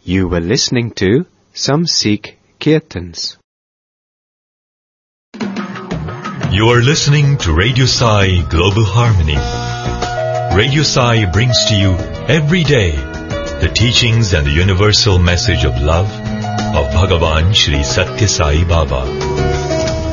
You were listening to some Sikh Kirtans. You are listening to Radio Sai Global Harmony. Radio Sai brings to you every day the teachings and the universal message of love of Bhagavan Shri Satya Sai Baba.